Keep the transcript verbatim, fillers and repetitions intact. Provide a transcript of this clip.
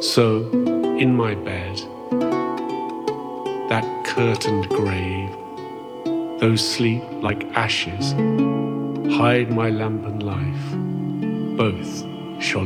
So, in my bed, that curtained grave, those sleep like ashes, hide my lamp and life, both